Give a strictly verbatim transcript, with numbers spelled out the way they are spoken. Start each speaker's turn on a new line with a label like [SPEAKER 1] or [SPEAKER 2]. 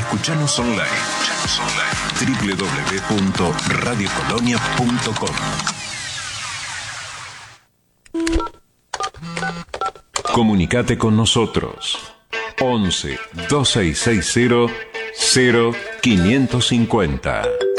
[SPEAKER 1] Escuchanos online. Escuchanos online. doble u doble u doble u punto radio colonia punto com. Comunicate con nosotros. once, veintiséis sesenta, cero quinientos cincuenta.